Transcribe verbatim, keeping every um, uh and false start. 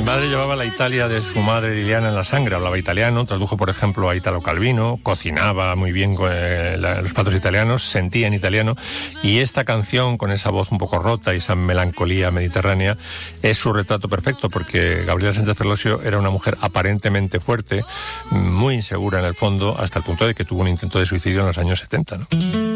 Mi madre llevaba la Italia de su madre Liliana en la sangre, hablaba italiano, tradujo por ejemplo a Italo Calvino, cocinaba muy bien eh, la, los platos italianos, sentía en italiano, y esta canción con esa voz un poco rota y esa melancolía mediterránea es su retrato perfecto, porque Gabriela Sánchez Ferlosio era una mujer aparentemente fuerte, muy insegura en el fondo, hasta el punto de que tuvo un intento de suicidio en los años setenta, ¿no?